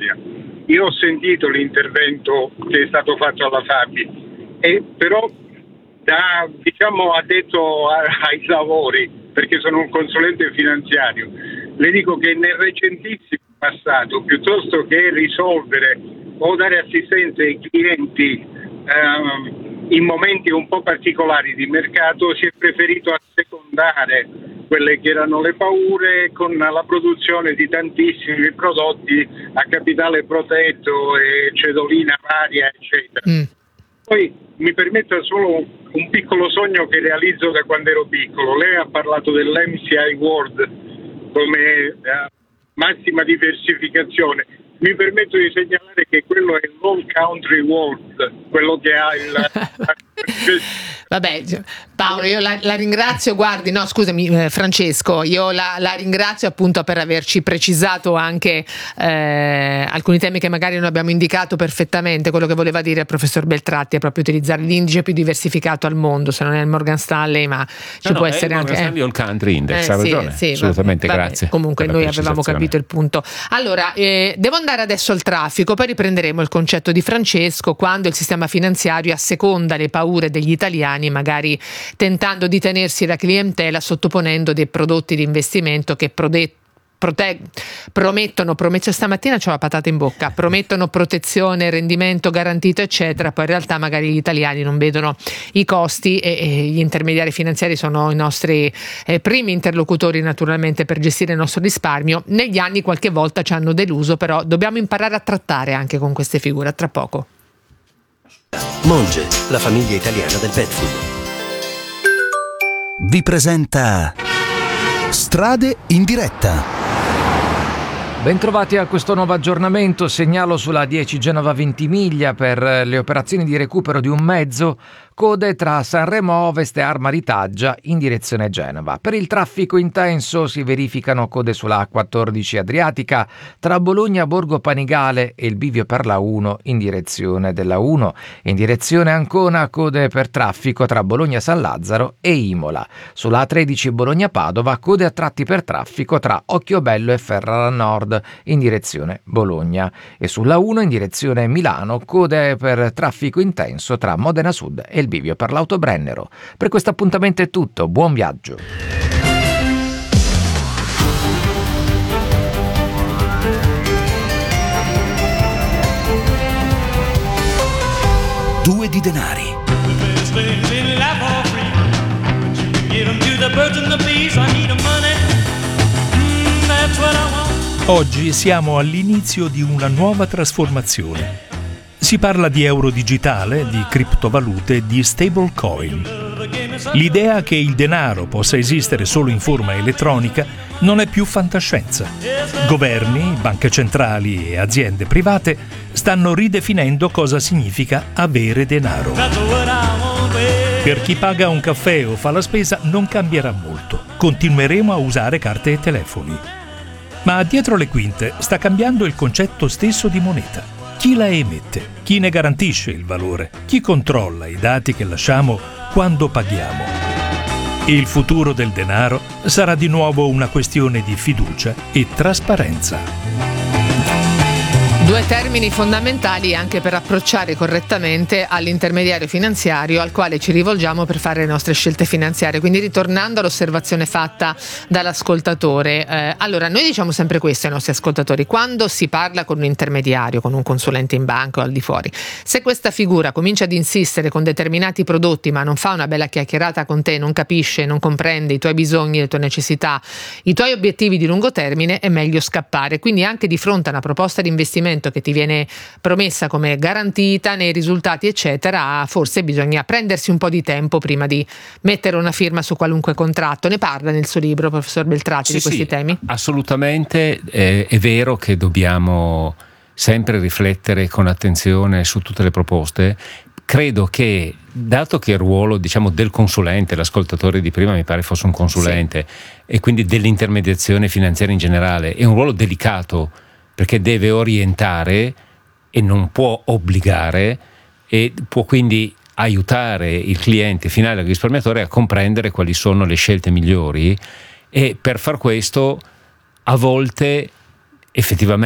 Italia. Io ho sentito l'intervento che è stato fatto alla Fabi, però da addetto ai lavori, perché sono un consulente finanziario, le dico che nel recentissimo passato, piuttosto che risolvere o dare assistenza ai clienti in momenti un po' particolari di mercato, si è preferito assecondare quelle che erano le paure con la produzione di tantissimi prodotti a capitale protetto e cedolina varia, eccetera. Poi mi permetta solo un piccolo sogno che realizzo da quando ero piccolo. Lei ha parlato dell'MCI World come massima diversificazione. Mi permetto di segnalare che quello è l'All Country World, quello che ha il... Vabbè, Paolo, io la ringrazio, guardi, no scusami Francesco, io la ringrazio appunto per averci precisato anche alcuni temi che magari non abbiamo indicato perfettamente. Quello che voleva dire il professor Beltratti è proprio utilizzare l'indice più diversificato al mondo, se non è il Morgan Stanley, ma ci può essere anche... Morgan Stanley All Country Index, ha ragione, sì, assolutamente, vabbè, grazie. Comunque noi avevamo capito il punto. Allora, devo andare adesso al traffico, poi riprenderemo il concetto di Francesco, quando il sistema finanziario asseconda le paure degli italiani, magari tentando di tenersi la clientela sottoponendo dei prodotti di investimento che promettono stamattina c'ho la patata in bocca, promettono protezione, rendimento garantito eccetera, poi in realtà magari gli italiani non vedono i costi e gli intermediari finanziari sono i nostri primi interlocutori naturalmente per gestire il nostro risparmio. Negli anni qualche volta ci hanno deluso, però dobbiamo imparare a trattare anche con queste figure. A tra poco. Monge, la famiglia italiana del pet food, vi presenta Strade in diretta. Bentrovati a questo nuovo aggiornamento. Segnalo sulla 10 Genova-Ventimiglia per le operazioni di recupero di un mezzo, code tra Sanremo Ovest e Armaritaggia in direzione Genova. Per il traffico intenso si verificano code sulla A14 Adriatica tra Bologna Borgo Panigale e il bivio per la 1 in direzione della 1. In direzione Ancona code per traffico tra Bologna San Lazzaro e Imola. Sulla A13 Bologna Padova code a tratti per traffico tra Occhiobello e Ferrara Nord in direzione Bologna. E sulla 1 in direzione Milano code per traffico intenso tra Modena Sud e il bivio per l'Autobrennero. Per questo appuntamento è tutto, buon viaggio. Due di denari. Oggi siamo all'inizio di una nuova trasformazione. Si parla di euro digitale, di criptovalute, di stablecoin. L'idea che il denaro possa esistere solo in forma elettronica non è più fantascienza. Governi, banche centrali e aziende private stanno ridefinendo cosa significa avere denaro. Per chi paga un caffè o fa la spesa non cambierà molto. Continueremo a usare carte e telefoni. Ma dietro le quinte sta cambiando il concetto stesso di moneta. Chi la emette? Chi ne garantisce il valore? Chi controlla i dati che lasciamo quando paghiamo? Il futuro del denaro sarà di nuovo una questione di fiducia e trasparenza. Due termini fondamentali anche per approcciare correttamente all'intermediario finanziario al quale ci rivolgiamo per fare le nostre scelte finanziarie. Quindi ritornando all'osservazione fatta dall'ascoltatore, allora noi diciamo sempre questo ai nostri ascoltatori: quando si parla con un intermediario, con un consulente in banca o al di fuori, se questa figura comincia ad insistere con determinati prodotti ma non fa una bella chiacchierata con te, non capisce, non comprende i tuoi bisogni, le tue necessità, i tuoi obiettivi di lungo termine, è meglio scappare. Quindi anche di fronte a una proposta di investimento che ti viene promessa come garantita nei risultati eccetera, forse bisogna prendersi un po' di tempo prima di mettere una firma su qualunque contratto. Ne parla nel suo libro, professor Beltratti, di questi temi? Assolutamente, è vero che dobbiamo sempre riflettere con attenzione su tutte le proposte. Credo che, dato che il ruolo del consulente, l'ascoltatore di prima mi pare fosse un consulente, e quindi dell'intermediazione finanziaria in generale, è un ruolo delicato, perché deve orientare e non può obbligare, e può quindi aiutare il cliente finale, il risparmiatore, a comprendere quali sono le scelte migliori, e per far questo a volte effettivamente